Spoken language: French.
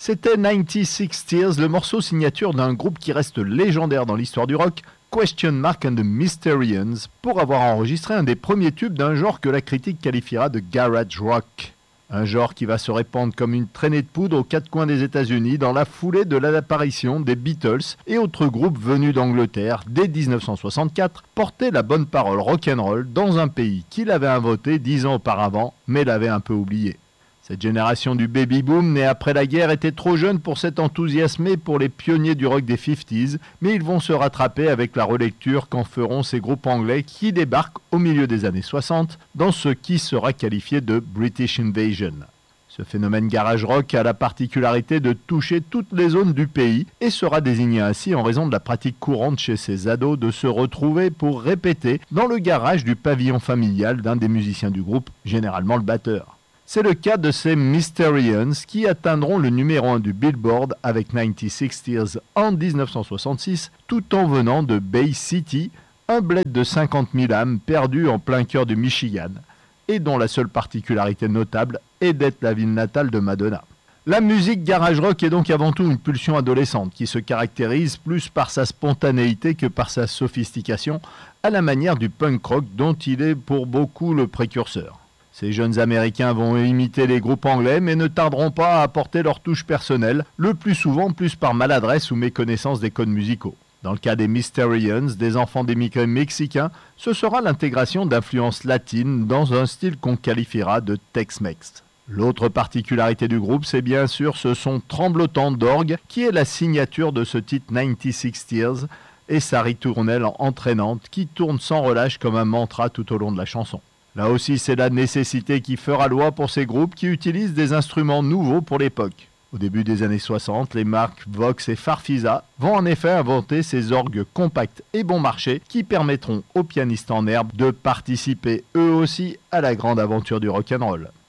C'était 96 Tears, le morceau signature d'un groupe qui reste légendaire dans l'histoire du rock, Question Mark and the Mysterians, pour avoir enregistré un des premiers tubes d'un genre que la critique qualifiera de garage rock. Un genre qui va se répandre comme une traînée de poudre aux quatre coins des États-Unis dans la foulée de l'apparition des Beatles et autres groupes venus d'Angleterre dès 1964 portaient la bonne parole rock'n'roll dans un pays qui l'avait inventé 10 ans auparavant mais l'avait un peu oublié. Cette génération du baby-boom née après la guerre était trop jeune pour s'être enthousiasmée pour les pionniers du rock des 50s, mais ils vont se rattraper avec la relecture qu'en feront ces groupes anglais qui débarquent au milieu des années 60 dans ce qui sera qualifié de British Invasion. Ce phénomène garage rock a la particularité de toucher toutes les zones du pays et sera désigné ainsi en raison de la pratique courante chez ces ados de se retrouver pour répéter dans le garage du pavillon familial d'un des musiciens du groupe, généralement le batteur. C'est le cas de ces Mysterians qui atteindront le numéro 1 du Billboard avec 96 Tears en 1966 tout en venant de Bay City, un bled de 50 000 âmes perdu en plein cœur du Michigan et dont la seule particularité notable est d'être la ville natale de Madonna. La musique garage rock est donc avant tout une pulsion adolescente qui se caractérise plus par sa spontanéité que par sa sophistication, à la manière du punk rock dont il est pour beaucoup le précurseur. Ces jeunes Américains vont imiter les groupes anglais mais ne tarderont pas à apporter leur touche personnelle, le plus souvent plus par maladresse ou méconnaissance des codes musicaux. Dans le cas des Mysterians, des enfants d'émigrés mexicains, ce sera l'intégration d'influences latines dans un style qu'on qualifiera de Tex-Mex. L'autre particularité du groupe, c'est bien sûr ce son tremblotant d'orgue qui est la signature de ce titre 96 Tears et sa ritournelle entraînante qui tourne sans relâche comme un mantra tout au long de la chanson. Là aussi, c'est la nécessité qui fera loi pour ces groupes qui utilisent des instruments nouveaux pour l'époque. Au début des années 60, les marques Vox et Farfisa vont en effet inventer ces orgues compacts et bon marché qui permettront aux pianistes en herbe de participer eux aussi à la grande aventure du rock'n'roll.